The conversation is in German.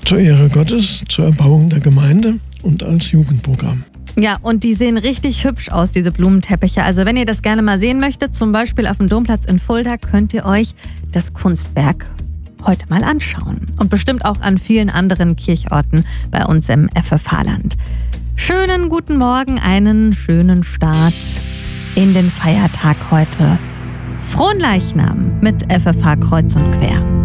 Zur Ehre Gottes, zur Erbauung der Gemeinde und als Jugendprogramm. Ja, und die sehen richtig hübsch aus, diese Blumenteppiche. Also wenn ihr das gerne mal sehen möchtet, zum Beispiel auf dem Domplatz in Fulda, könnt ihr euch das Kunstwerk heute mal anschauen. Und bestimmt auch an vielen anderen Kirchorten bei uns im FFH-Land. Schönen guten Morgen, einen schönen Start in den Feiertag heute. Frohen Leichnam mit FFH Kreuz und Quer.